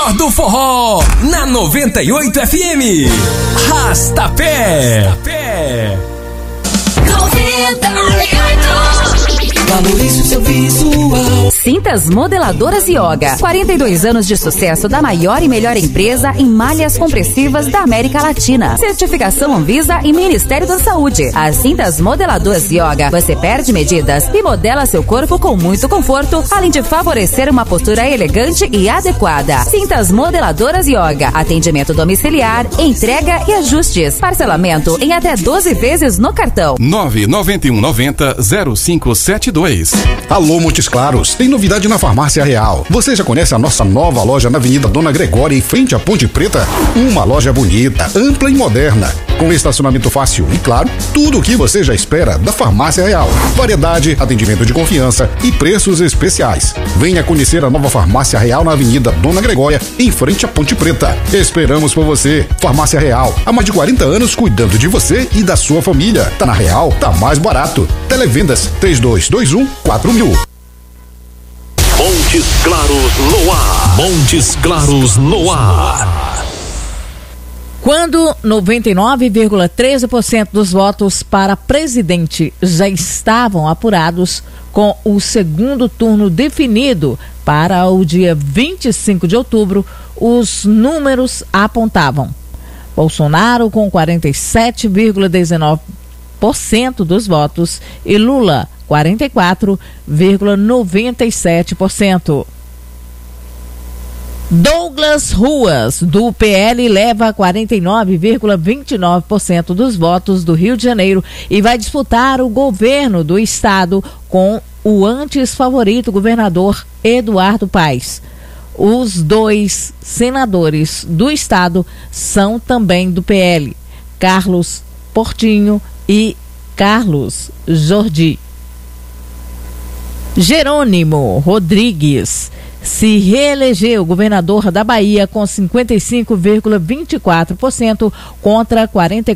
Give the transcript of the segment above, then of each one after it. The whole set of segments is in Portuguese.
melhor do forró, na 98 FM. Rastapé. Valorize o seu visual. Cintas Modeladoras Yoga. 42 anos de sucesso da maior e melhor empresa em malhas compressivas da América Latina. Certificação Anvisa e Ministério da Saúde. As Cintas Modeladoras Yoga. Você perde medidas e modela seu corpo com muito conforto, além de favorecer uma postura elegante e adequada. Cintas Modeladoras Yoga. Atendimento domiciliar, entrega e ajustes. Parcelamento em até 12 vezes no cartão. 99190-0572. Alô, Montes Claros, tem novidade na Farmácia Real. Você já conhece a nossa nova loja na Avenida Dona Gregória, em frente à Ponte Preta? Uma loja bonita, ampla e moderna, com estacionamento fácil e, claro, tudo o que você já espera da Farmácia Real. Variedade, atendimento de confiança e preços especiais. Venha conhecer a nova Farmácia Real na Avenida Dona Gregória, em frente à Ponte Preta. Esperamos por você. Farmácia Real, há mais de 40 anos cuidando de você e da sua família. Tá na Real, tá mais barato. Televendas 3221-4000. Montes Claros no ar. Montes Claros no ar. Quando 99,13% dos votos para presidente já estavam apurados, com o segundo turno definido para o dia 25 de outubro, os números apontavam: Bolsonaro com 47,19% dos votos e Lula 44,97%. Douglas Ruas, do PL, leva 49,29% dos votos do Rio de Janeiro e vai disputar o governo do estado com o antes favorito governador Eduardo Paes. Os dois senadores do estado são também do PL, Carlos Portinho e Carlos Jordi. Jerônimo Rodrigues se reelegeu governador da Bahia com 55,24% contra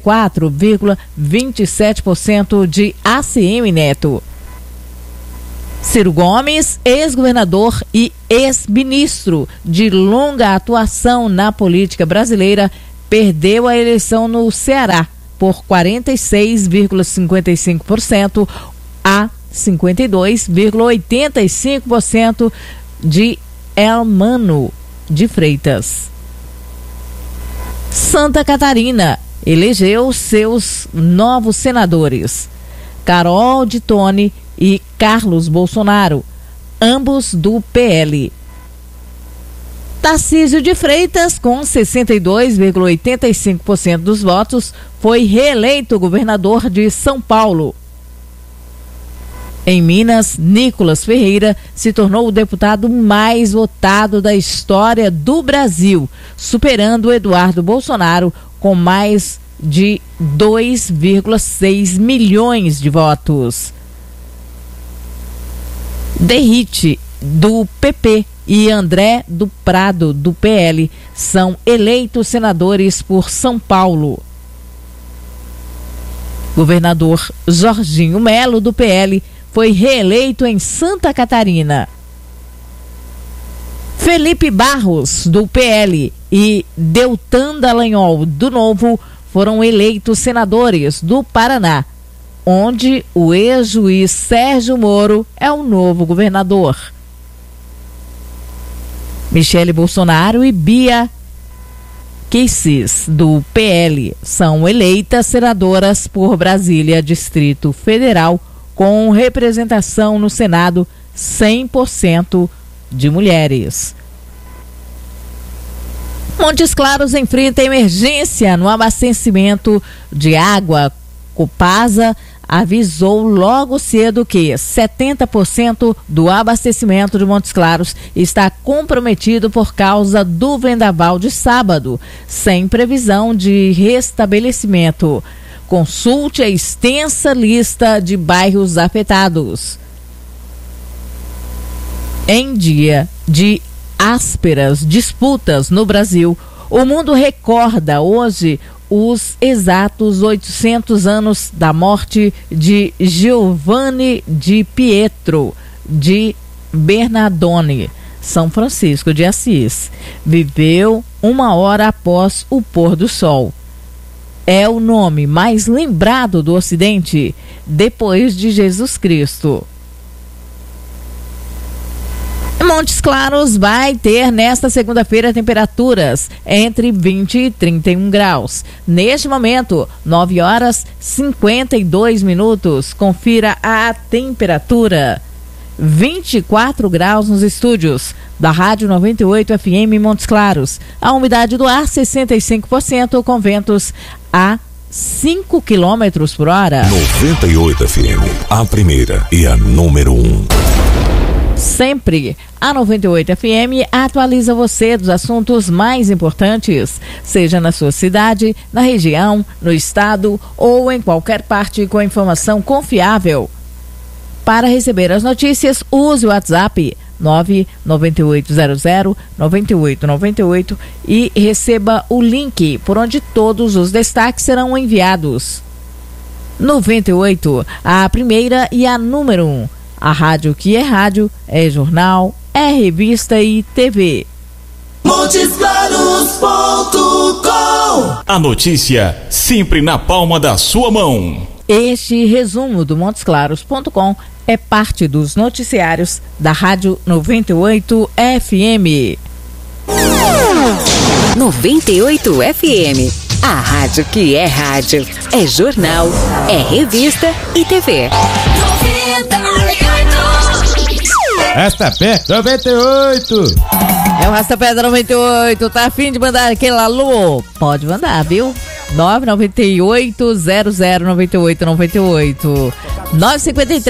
44,27% de ACM Neto. Ciro Gomes, ex-governador e ex-ministro de longa atuação na política brasileira, perdeu a eleição no Ceará por 46,55% a 52,85% de Elmano de Freitas. Santa Catarina elegeu seus novos senadores, Carol de Tone e Carlos Bolsonaro, ambos do PL. Tarcísio de Freitas, com 62,85% dos votos, foi reeleito governador de São Paulo. Em Minas, Nicolas Ferreira se tornou o deputado mais votado da história do Brasil, superando Eduardo Bolsonaro com mais de 2,6 milhões de votos. Derrite, do PP, e André do Prado, do PL, são eleitos senadores por São Paulo. Governador Jorginho Melo, do PL, foi reeleito em Santa Catarina. Felipe Barros, do PL, e Deltan Dallagnol, do Novo, foram eleitos senadores do Paraná, onde o ex-juiz Sérgio Moro é o novo governador. Michele Bolsonaro e Bia Kicis, do PL, são eleitas senadoras por Brasília, Distrito Federal, com representação no Senado 100% de mulheres. Montes Claros enfrenta emergência no abastecimento de água. Copasa avisou logo cedo que 70% do abastecimento de Montes Claros está comprometido por causa do vendaval de sábado, sem previsão de restabelecimento. Consulte a extensa lista de bairros afetados. Em dia de ásperas disputas no Brasil, o mundo recorda hoje os exatos 800 anos da morte de Giovanni di Pietro de Bernardone, São Francisco de Assis. Viveu 1 hora após o pôr do sol. É o nome mais lembrado do Ocidente depois de Jesus Cristo. Montes Claros vai ter nesta segunda-feira temperaturas entre 20 e 31 graus. Neste momento, 9 horas 52 minutos. Confira a temperatura. 24 graus nos estúdios da Rádio 98 FM Montes Claros. A umidade do ar 65%, com ventos a 5 km por hora. 98 FM, a primeira e a número 1. Sempre a 98 FM atualiza você dos assuntos mais importantes, seja na sua cidade, na região, no estado ou em qualquer parte, com informação confiável. Para receber as notícias, use o WhatsApp 99800-9898 e receba o link por onde todos os destaques serão enviados. 98, a primeira e a número 1. A rádio que é rádio, é jornal, é revista e TV. MontesClaros.com. A notícia sempre na palma da sua mão. Este resumo do MontesClaros.com é parte dos noticiários da Rádio 98 FM. 98 FM. A rádio que é rádio, é jornal, é revista e TV. Rastapé 98. É o Rastapé da 98. Tá afim de mandar aquele alô? Pode mandar, viu? 998-009898. 953